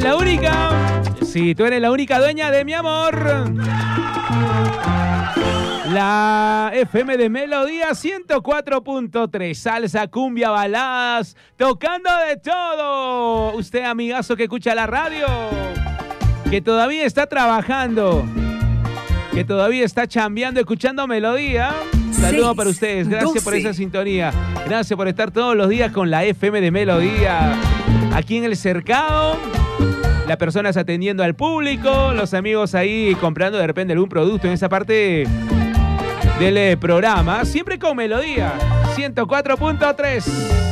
La única. Sí, tú eres la única dueña de mi amor. La FM de Melodía 104.3. Salsa, cumbia, baladas, tocando de todo. Usted, amigazo que escucha la radio, que todavía está trabajando, que todavía está chambeando, escuchando Melodía. Saludos para ustedes. Gracias por esa sintonía. Gracias por estar todos los días con la FM de Melodía. Aquí en el cercado, las personas atendiendo al público, los amigos ahí comprando de repente algún producto en esa parte del programa. Siempre con Melodía 104.3.